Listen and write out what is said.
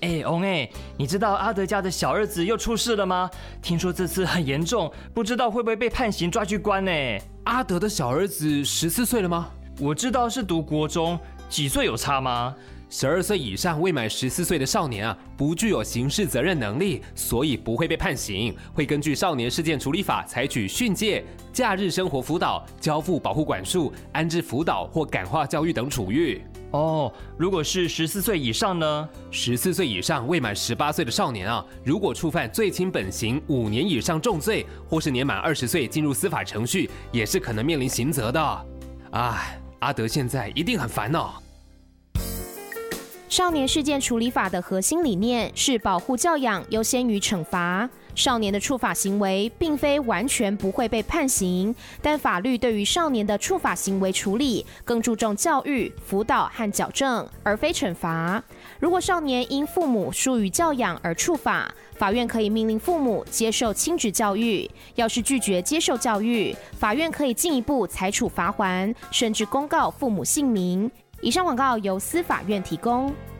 翁你知道阿德家的小儿子又出事了吗？听说这次很严重，不知道会不会被判刑抓去关呢？ 阿德的小儿子14岁了吗？ 我知道是读国中，几岁有差吗 ？12岁以上未满14岁的少年不具有刑事责任能力，所以不会被判刑，会根据少年事件处理法采取训诫、假日生活辅导、交付保护管束、安置辅导或感化教育等处遇。 如果是14岁以上呢 ？14岁以上未满18岁的少年如果触犯最轻本刑5年以上重罪，或是年满20岁进入司法程序，也是可能面临刑责的。阿德现在一定很烦恼。 少年事件处理法的核心理念是保护教养优先于惩罚。少年的触法行为并非完全不会被判刑，但法律对于少年的触法行为处理更注重教育、辅导和矫正，而非惩罚。如果少年因父母疏于教养而触法，法院可以命令父母接受亲职教育。要是拒绝接受教育，法院可以进一步裁处罚锾，甚至公告父母姓名。以上广告由司法院提供。